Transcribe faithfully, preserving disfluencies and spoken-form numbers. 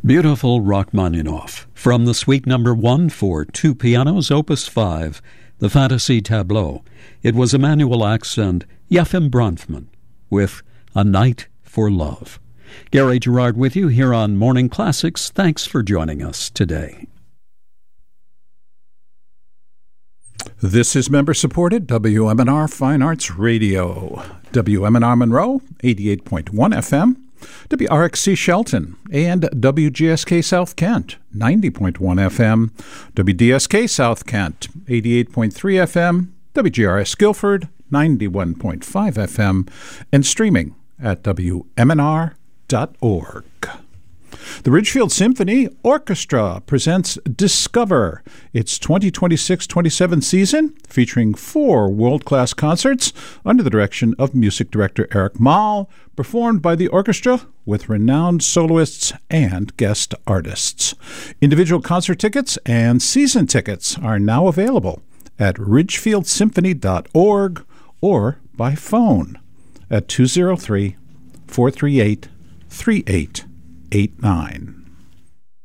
Beautiful Rachmaninoff, from the Suite Number One for two pianos, Opus five, the Fantasy Tableau. It was Emanuel Ax and Yefim Bronfman with A Night for Love. Gary Gerard with you here on Morning Classics. Thanks for joining us today. This is member-supported W M N R Fine Arts Radio. W M N R Monroe, eighty-eight point one F M. W R X C Shelton and W G S K South Kent, ninety point one F M, W D S K South Kent, eighty-eight point three F M, W G R S Guilford, ninety-one point five F M, and streaming at W M N R dot org. The Ridgefield Symphony Orchestra presents Discover, its twenty twenty-six twenty-seven season, featuring four world-class concerts under the direction of music director Eric Mahl, performed by the orchestra with renowned soloists and guest artists. Individual concert tickets and season tickets are now available at ridgefield symphony dot org or by phone at two oh three, four three eight, three eight eight nine.